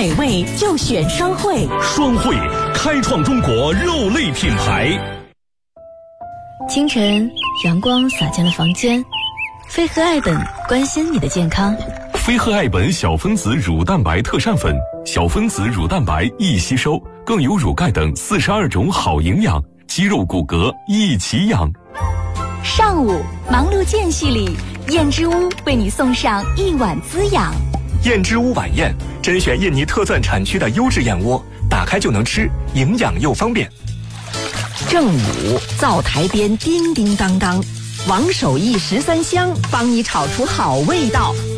美味就选双汇， 双汇开创中国肉类品牌。 清晨，阳光洒进了房间，飞鹤爱本关心你的健康。 飞鹤爱本小分子乳蛋白特膳粉，小分子乳蛋白易吸收，更有乳钙等42种好营养，肌肉骨骼一起养。 上午忙碌间隙里，燕之屋为你送上一碗滋养。 燕之屋晚宴，甄选印尼特钻产区的优质燕窝，打开就能吃，营养又方便。 正午灶台边叮叮当当，王守义13香帮你炒出好味道。